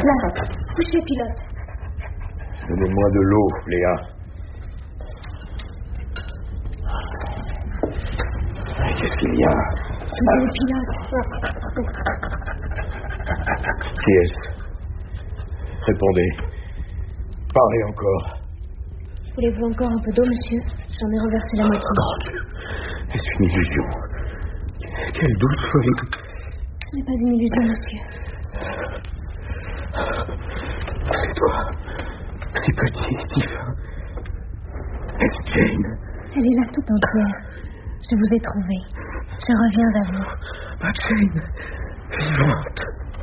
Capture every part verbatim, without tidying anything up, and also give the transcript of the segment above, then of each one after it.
Là, couchez, pilote. Donnez-moi de l'eau, Léa. Qu'est-ce qu'il y a? Le pilote. Qui est-ce? Répondez. Parlez encore. Voulez-vous encore un peu d'eau, monsieur? J'en ai renversé la moitié. Grand Dieu. Est-ce une illusion? Quelle douce folie. Ce n'est pas une illusion, monsieur. C'est toi. Si petit, si fin. Est-ce Jane? Elle est là tout entière. Je vous ai trouvé. Je reviens à vous. Ma Jane, vivante.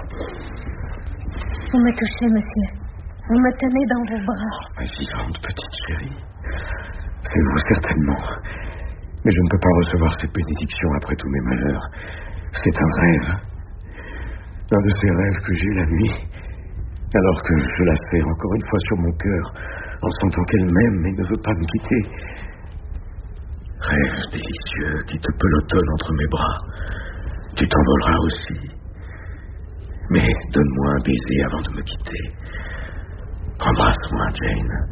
Vous me touchez, monsieur. Vous me tenez dans vos bras. Ma vivante petite chérie. C'est vous, certainement. Mais je ne peux pas recevoir cette bénédiction après tous mes malheurs. C'est un rêve. Un de ces rêves que j'ai la nuit, alors que je la serre encore une fois sur mon cœur, en sentant qu'elle m'aime et ne veut pas me quitter. Rêve délicieux qui te pelotonne entre mes bras. Tu t'envoleras aussi. Mais donne-moi un baiser avant de me quitter. Embrasse-moi, Jane.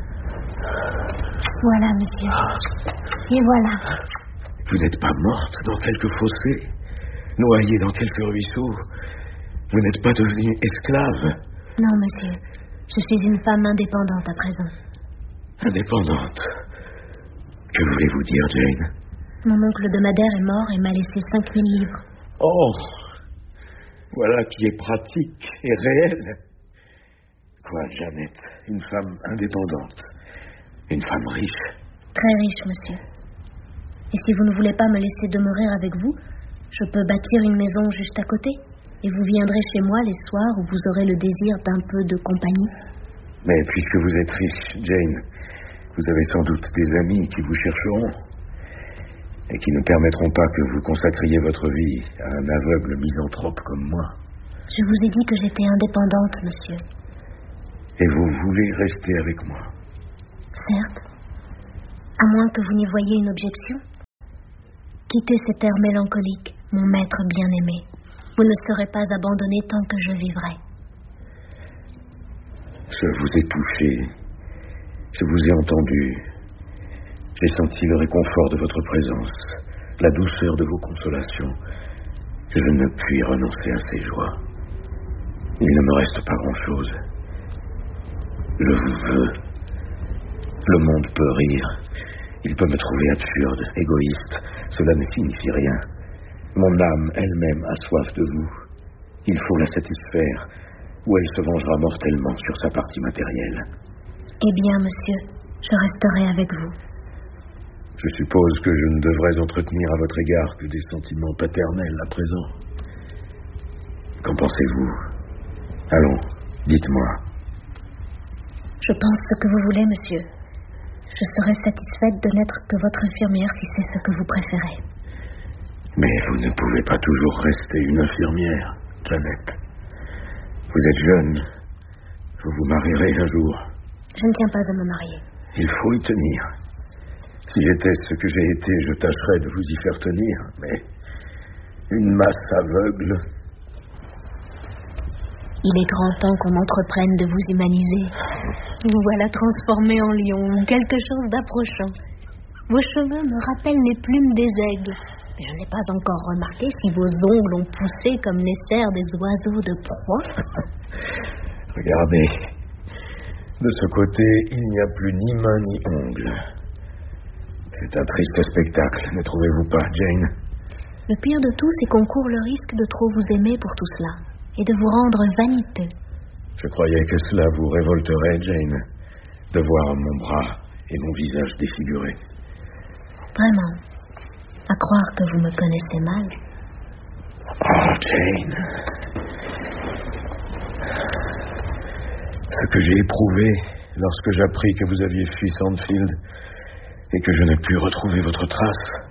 Voilà, monsieur. Ah. Et voilà. Vous n'êtes pas morte dans quelque fossé, noyée dans quelque ruisseau. Vous n'êtes pas devenue esclave. Non, monsieur. Je suis une femme indépendante à présent. Indépendante. Que voulez-vous dire, Jane? Mon oncle de Madère est mort et m'a laissé cinq mille livres. Oh, voilà qui est pratique et réel. Quoi, Jeannette? Une femme indépendante. Une femme riche. Très riche, monsieur. Et si vous ne voulez pas me laisser demeurer avec vous, je peux bâtir une maison juste à côté. Et vous viendrez chez moi les soirs où vous aurez le désir d'un peu de compagnie. Mais puisque vous êtes riche, Jane, vous avez sans doute des amis qui vous chercheront et qui ne permettront pas que vous consacriez votre vie à un aveugle misanthrope comme moi. Je vous ai dit que j'étais indépendante, monsieur. Et vous voulez rester avec moi? Certes. À moins que vous n'y voyiez une objection. Quittez cet air mélancolique, mon maître bien-aimé. Vous ne serez pas abandonné tant que je vivrai. Je vous ai touché. Je vous ai entendu. J'ai senti le réconfort de votre présence, la douceur de vos consolations. Je ne puis renoncer à ces joies. Il ne me reste pas grand-chose. Je vous veux. Le monde peut rire. Il peut me trouver absurde, égoïste. Cela ne signifie rien. Mon âme elle-même a soif de vous. Il faut la satisfaire, ou elle se vengera mortellement sur sa partie matérielle. Eh bien, monsieur, je resterai avec vous. Je suppose que je ne devrais entretenir à votre égard que des sentiments paternels à présent. Qu'en pensez-vous? Allons, dites-moi. Je pense ce que vous voulez, monsieur. Je serai satisfaite de n'être que votre infirmière si c'est ce que vous préférez. Mais vous ne pouvez pas toujours rester une infirmière, Jeannette. Vous êtes jeune. Vous vous marierez un jour. Je ne tiens pas à me marier. Il faut y tenir. Si j'étais ce que j'ai été, je tâcherais de vous y faire tenir. Mais une masse aveugle... Il est grand temps qu'on entreprenne de vous humaniser. Vous voilà transformé en lion, quelque chose d'approchant. Vos cheveux me rappellent les plumes des aigles. Mais je n'ai pas encore remarqué si vos ongles ont poussé comme les serres des oiseaux de proie. Regardez. De ce côté, il n'y a plus ni main ni ongles. C'est un triste spectacle, ne trouvez-vous pas, Jane? Le pire de tout, c'est qu'on court le risque de trop vous aimer pour tout cela. Et de vous rendre vaniteux. Je croyais que cela vous révolterait, Jane, de voir mon bras et mon visage défigurés. Vraiment, à croire que vous me connaissez mal. Oh, Jane. Ce que j'ai éprouvé lorsque j'appris que vous aviez fui Sandfield et que je n'ai pu retrouver votre trace.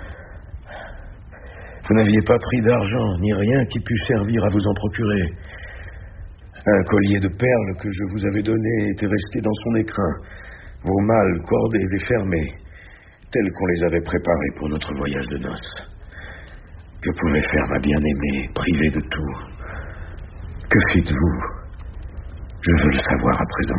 Vous n'aviez pas pris d'argent, ni rien qui pût servir à vous en procurer. Un collier de perles que je vous avais donné était resté dans son écrin, vos malles cordées et fermées, tels qu'on les avait préparés pour notre voyage de noces. Que pouvait faire ma bien-aimée, privée de tout? Que fîtes-vous? Je veux le savoir à présent.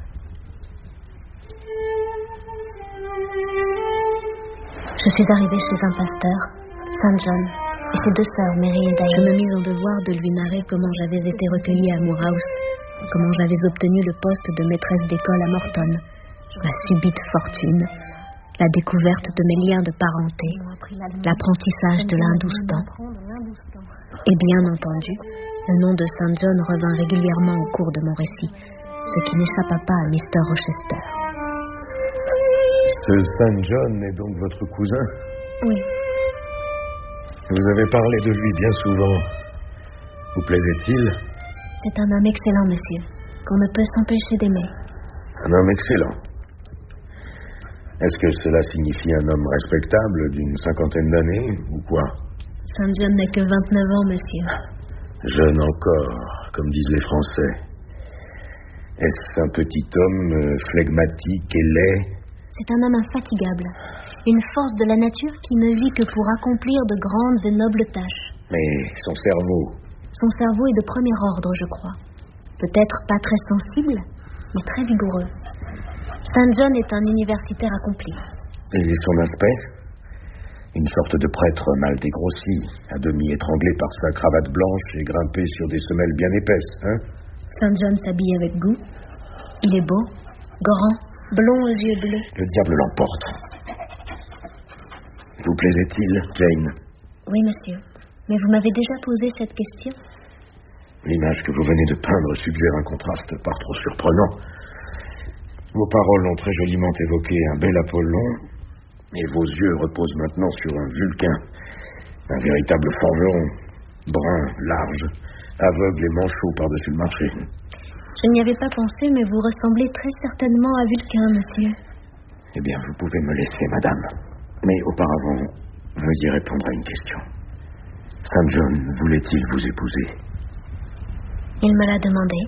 Je suis arrivée chez un pasteur, Saint John, et ses deux sœurs, Mary et Diane. Je me mis en devoir de lui narrer comment j'avais été recueillie à Moorhouse, comment j'avais obtenu le poste de maîtresse d'école à Morton, ma subite fortune, la découverte de mes liens de parenté, l'apprentissage de l'Hindoustan. Et bien entendu, le nom de Saint John revint régulièrement au cours de mon récit, ce qui n'échappa pas à mister Rochester. Ce Saint John est donc votre cousin? Oui. Vous avez parlé de lui bien souvent. Vous plaisait-il? C'est un homme excellent, monsieur, qu'on ne peut s'empêcher d'aimer. Un homme excellent. Est-ce que cela signifie un homme respectable d'une cinquantaine d'années, ou quoi? Saint John n'a que vingt-neuf ans, monsieur. Jeune encore, comme disent les Français. Est-ce un petit homme euh, flegmatique et laid? C'est un homme infatigable, une force de la nature qui ne vit que pour accomplir de grandes et nobles tâches. Mais son cerveau? Son cerveau est de premier ordre, je crois. Peut-être pas très sensible, mais très vigoureux. Saint John est un universitaire accompli. Et son aspect? Une sorte de prêtre mal dégrossi, à demi étranglé par sa cravate blanche et grimpé sur des semelles bien épaisses, hein? Saint John s'habille avec goût. Il est beau, grand, blond aux yeux bleus. Le diable l'emporte. Vous plaisait-il, Jane? Oui, monsieur. Mais vous m'avez déjà posé cette question. L'image que vous venez de peindre suggère un contraste par trop surprenant. Vos paroles ont très joliment évoqué un bel Apollon, et vos yeux reposent maintenant sur un Vulcain, un véritable forgeron, brun, large, aveugle et manchot par-dessus le marché. Je n'y avais pas pensé, mais vous ressemblez très certainement à Vulcain, monsieur. Eh bien, vous pouvez me laisser, madame. Mais auparavant, veuillez répondre à une question. Saint John voulait-il vous épouser? Il me l'a demandé.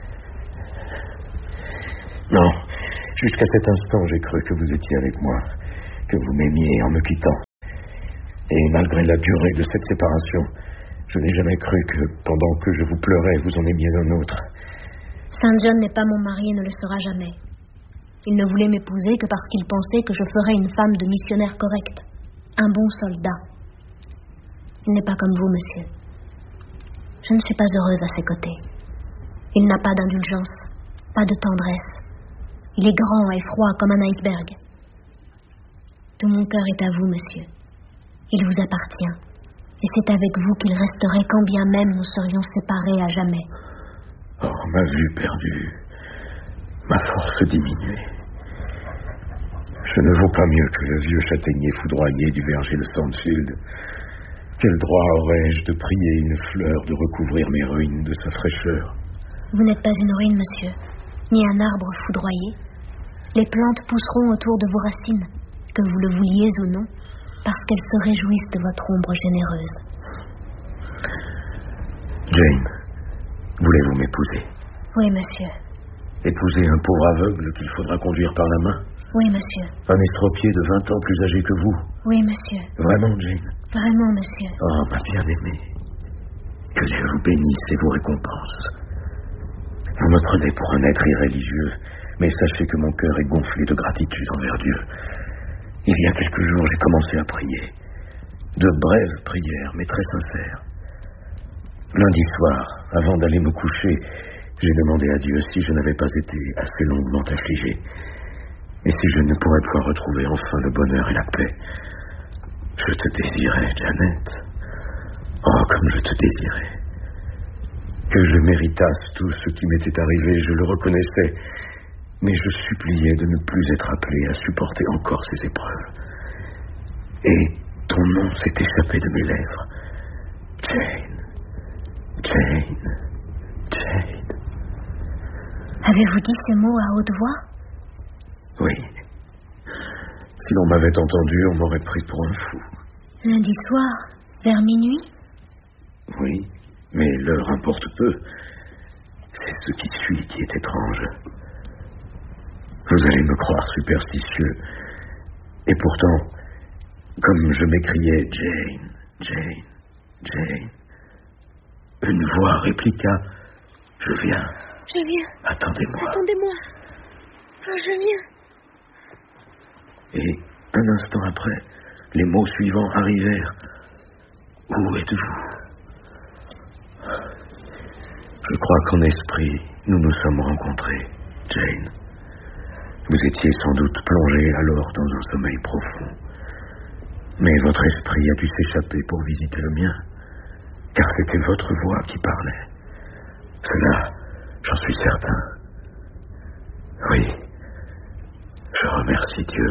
Non, jusqu'à cet instant, j'ai cru que vous étiez avec moi, que vous m'aimiez en me quittant. Et malgré la durée de cette séparation, je n'ai jamais cru que, pendant que je vous pleurais, vous en aimiez un autre. Saint John n'est pas mon mari et ne le sera jamais. Il ne voulait m'épouser que parce qu'il pensait que je ferais une femme de missionnaire correcte, un bon soldat. Il n'est pas comme vous, monsieur. Je ne suis pas heureuse à ses côtés. Il n'a pas d'indulgence, pas de tendresse. Il est grand et froid comme un iceberg. Tout mon cœur est à vous, monsieur. Il vous appartient. Et c'est avec vous qu'il resterait quand bien même nous serions séparés à jamais. Oh, ma vue perdue, ma force diminuée. Je ne vaux pas mieux que le vieux châtaignier foudroyé du verger de Sandfield. Quel droit aurais-je de prier une fleur de recouvrir mes ruines de sa fraîcheur? Vous n'êtes pas une ruine, monsieur, ni un arbre foudroyé. Les plantes pousseront autour de vos racines, que vous le vouliez ou non, parce qu'elles se réjouissent de votre ombre généreuse. Jane, voulez-vous m'épouser? Oui, monsieur. Épouser un pauvre aveugle qu'il faudra conduire par la main? Oui, monsieur. Un estropié de vingt ans plus âgé que vous? Oui, monsieur. Vraiment, Jane? Vraiment, monsieur. Oh, ma bien-aimée. Que Dieu vous bénisse et vous récompense. Vous me prenez pour un être irréligieux, mais sachez que mon cœur est gonflé de gratitude envers Dieu. Il y a quelques jours, j'ai commencé à prier. De brèves prières, mais très sincères. Lundi soir, avant d'aller me coucher, j'ai demandé à Dieu si je n'avais pas été assez longuement affligé, et si je ne pourrais point retrouver enfin le bonheur et la paix. Je te désirais, Janet. Oh, comme je te désirais. Que je méritasse tout ce qui m'était arrivé, je le reconnaissais, mais je suppliais de ne plus être appelé à supporter encore ces épreuves. Et ton nom s'est échappé de mes lèvres. Jane, Jane, Jane. Avez-vous dit ces mots à haute voix? Oui. Si l'on m'avait entendu, on m'aurait pris pour un fou. Lundi soir, vers minuit? Oui, mais l'heure importe peu. C'est ce qui suit qui est étrange. Vous allez me croire superstitieux. Et pourtant, comme je m'écriais Jane, Jane, Jane, une voix répliqua « Je viens ». Je viens. Attendez-moi. Attendez-moi. Oh, je viens. Et un instant après, les mots suivants arrivèrent. Où êtes-vous? Je crois qu'en esprit, nous nous sommes rencontrés, Jane. Vous étiez sans doute plongée alors dans un sommeil profond. Mais votre esprit a dû s'échapper pour visiter le mien, car c'était votre voix qui parlait. Cela, j'en suis certain. Oui, je remercie Dieu.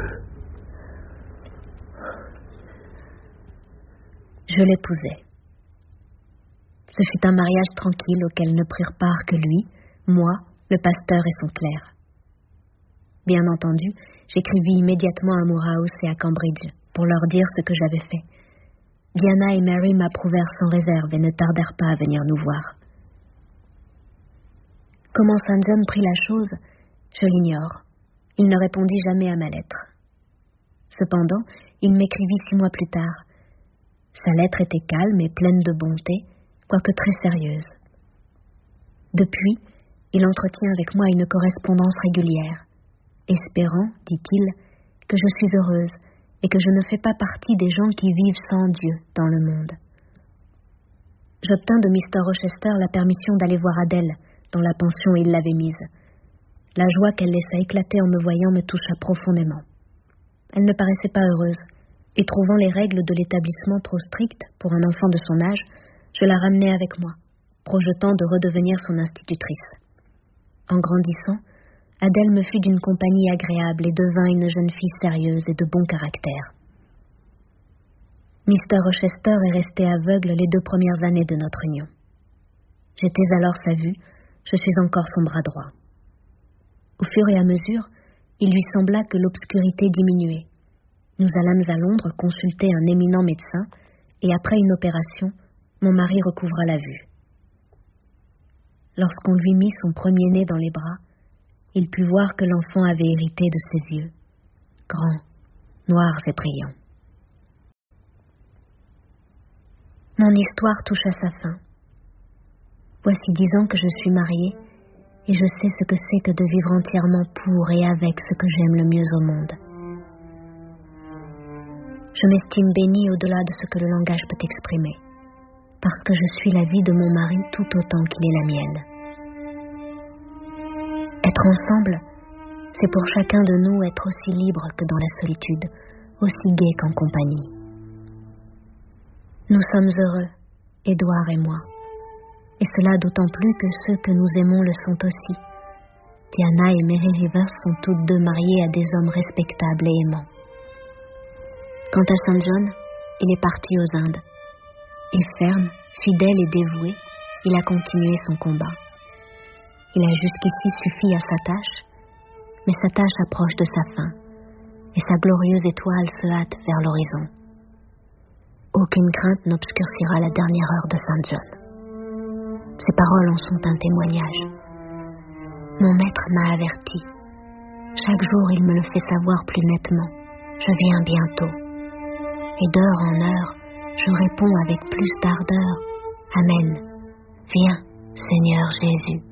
Je l'épousai. Ce fut un mariage tranquille auquel ne prirent part que lui, moi, le pasteur et son clerc. Bien entendu, j'écrivis immédiatement à Moorhouse et à Cambridge pour leur dire ce que j'avais fait. Diana et Mary m'approuvèrent sans réserve et ne tardèrent pas à venir nous voir. Comment Saint John prit la chose, je l'ignore. Il ne répondit jamais à ma lettre. Cependant, il m'écrivit six mois plus tard. Sa lettre était calme et pleine de bonté, quoique très sérieuse. Depuis, il entretient avec moi une correspondance régulière, espérant, dit-il, que je suis heureuse et que je ne fais pas partie des gens qui vivent sans Dieu dans le monde. J'obtins de mister Rochester la permission d'aller voir Adèle, dans la pension où il l'avait mise. La joie qu'elle laissa éclater en me voyant me toucha profondément. Elle ne paraissait pas heureuse, et trouvant les règles de l'établissement trop strictes pour un enfant de son âge, je la ramenai avec moi, projetant de redevenir son institutrice. En grandissant, Adèle me fut d'une compagnie agréable et devint une jeune fille sérieuse et de bon caractère. mister Rochester est resté aveugle les deux premières années de notre union. J'étais alors sa vue, je suis encore son bras droit. Au fur et à mesure, il lui sembla que l'obscurité diminuait. Nous allâmes à Londres consulter un éminent médecin, et après une opération, mon mari recouvra la vue. Lorsqu'on lui mit son premier-né dans les bras, il put voir que l'enfant avait hérité de ses yeux, grands, noirs et brillants. Mon histoire touche à sa fin. Voici dix ans que je suis mariée, et je sais ce que c'est que de vivre entièrement pour et avec ce que j'aime le mieux au monde. Je m'estime bénie au-delà de ce que le langage peut exprimer, parce que je suis la vie de mon mari tout autant qu'il est la mienne. Être ensemble, c'est pour chacun de nous être aussi libre que dans la solitude, aussi gai qu'en compagnie. Nous sommes heureux, Édouard et moi, et cela d'autant plus que ceux que nous aimons le sont aussi. Diana et Mary Rivers sont toutes deux mariées à des hommes respectables et aimants. Quant à Saint John, il est parti aux Indes, et ferme, fidèle et dévoué, il a continué son combat. Il a jusqu'ici suffi à sa tâche, mais sa tâche approche de sa fin, et sa glorieuse étoile se hâte vers l'horizon. Aucune crainte n'obscurcira la dernière heure de Saint John. Ses paroles en sont un témoignage. Mon maître m'a averti. Chaque jour, il me le fait savoir plus nettement. Je viens bientôt. Et d'heure en heure, je réponds avec plus d'ardeur. Amen. Viens, Seigneur Jésus.